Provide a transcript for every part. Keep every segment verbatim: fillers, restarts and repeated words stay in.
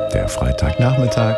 Der Freitagnachmittag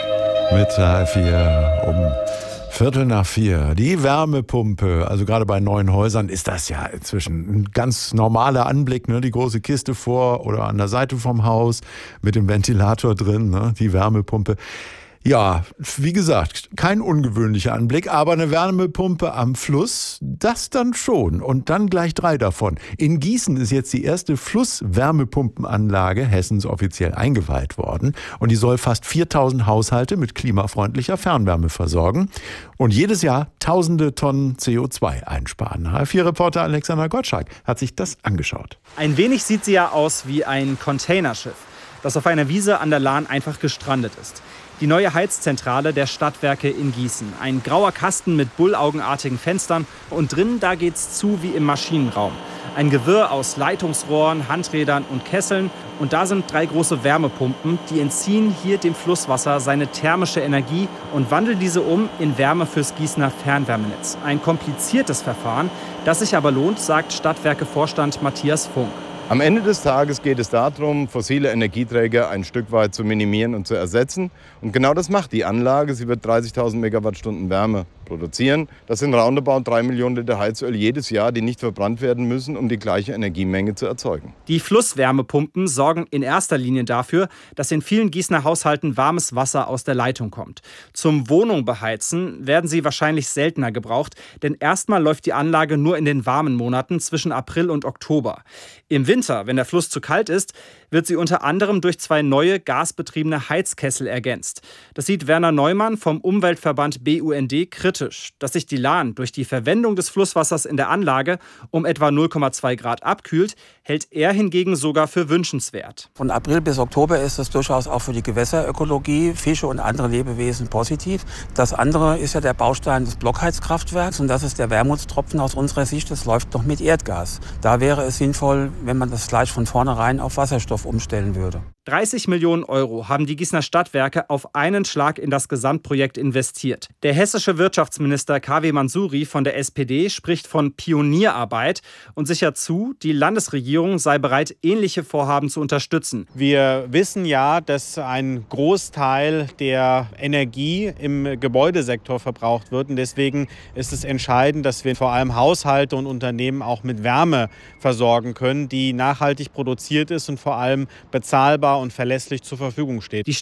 mit H vier um Viertel nach vier. Die Wärmepumpe, also gerade bei neuen Häusern ist das ja inzwischen ein ganz normaler Anblick, ne? Die große Kiste vor oder an der Seite vom Haus mit dem Ventilator drin, ne? Die Wärmepumpe. Ja, wie gesagt, kein ungewöhnlicher Anblick, aber eine Wärmepumpe am Fluss, das dann schon. Und dann gleich drei davon. In Gießen ist jetzt die erste Flusswärmepumpenanlage Hessens offiziell eingeweiht worden. Und die soll fast viertausend Haushalte mit klimafreundlicher Fernwärme versorgen und jedes Jahr tausende Tonnen C O zwei einsparen. H vier Reporter Alexander Gottschalk hat sich das angeschaut. Ein wenig sieht sie ja aus wie ein Containerschiff, das auf einer Wiese an der Lahn einfach gestrandet ist. Die neue Heizzentrale der Stadtwerke in Gießen. Ein grauer Kasten mit bullaugenartigen Fenstern und drinnen, da geht's zu wie im Maschinenraum. Ein Gewirr aus Leitungsrohren, Handrädern und Kesseln. Und da sind drei große Wärmepumpen, die entziehen hier dem Flusswasser seine thermische Energie und wandeln diese um in Wärme fürs Gießener Fernwärmenetz. Ein kompliziertes Verfahren, das sich aber lohnt, sagt Stadtwerke-Vorstand Matthias Funk. Am Ende des Tages geht es darum, fossile Energieträger ein Stück weit zu minimieren und zu ersetzen. Und genau das macht die Anlage. Sie wird dreißigtausend Megawattstunden Wärme produzieren. Das sind roundabout drei Millionen Liter Heizöl jedes Jahr, die nicht verbrannt werden müssen, um die gleiche Energiemenge zu erzeugen. Die Flusswärmepumpen sorgen in erster Linie dafür, dass in vielen Gießener Haushalten warmes Wasser aus der Leitung kommt. Zum Wohnung beheizen werden sie wahrscheinlich seltener gebraucht, denn erstmal läuft die Anlage nur in den warmen Monaten zwischen April und Oktober. Im Winter, wenn der Fluss zu kalt ist, wird sie unter anderem durch zwei neue gasbetriebene Heizkessel ergänzt. Das sieht Werner Neumann vom Umweltverband B U N D kritisch. Dass sich die Lahn durch die Verwendung des Flusswassers in der Anlage um etwa null Komma zwei Grad abkühlt, hält er hingegen sogar für wünschenswert. Von April bis Oktober ist es durchaus auch für die Gewässerökologie, Fische und andere Lebewesen positiv. Das andere ist ja der Baustein des Blockheizkraftwerks und das ist der Wermutstropfen aus unserer Sicht. Das läuft noch mit Erdgas. Da wäre es sinnvoll, wenn man das gleich von vornherein auf Wasserstoff umstellen würde. dreißig Millionen Euro haben die Gießener Stadtwerke auf einen Schlag in das Gesamtprojekt investiert. Der hessische Wirtschaftsminister K W Mansouri von der S P D spricht von Pionierarbeit und sichert zu, die Landesregierung sei bereit, ähnliche Vorhaben zu unterstützen. Wir wissen ja, dass ein Großteil der Energie im Gebäudesektor verbraucht wird. Und deswegen ist es entscheidend, dass wir vor allem Haushalte und Unternehmen auch mit Wärme versorgen können, die nachhaltig produziert ist und vor allem bezahlbar und verlässlich zur Verfügung steht. Die